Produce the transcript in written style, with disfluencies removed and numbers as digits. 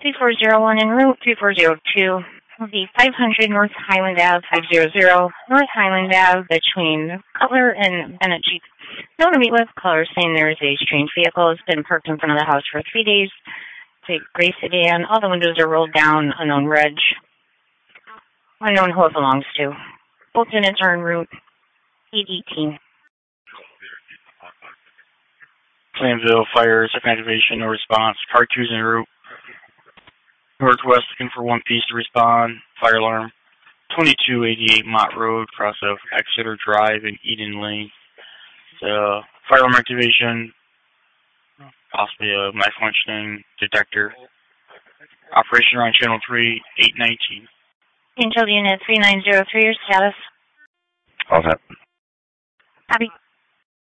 3401 en route 3402. The 500 North Highland Ave 500 North Highland Ave between Cutler and Bennett Jeep. No one to meet with. Caller saying there is a strange vehicle has been parked in front of the house for 3 days. It's a gray sedan. All the windows are rolled down. Unknown reg. Unknown who it belongs to. Both units are en route 818. Plainville Fire, second activation, no response. Car 2's en route. Northwest looking for 1 piece to respond. Fire alarm. 2288 Mott Road, cross of Exeter Drive and Eden Lane. Fire alarm activation, possibly a malfunctioning detector. Operation on channel 3, 819. Intel Unit 3903, your status? All set. Copy.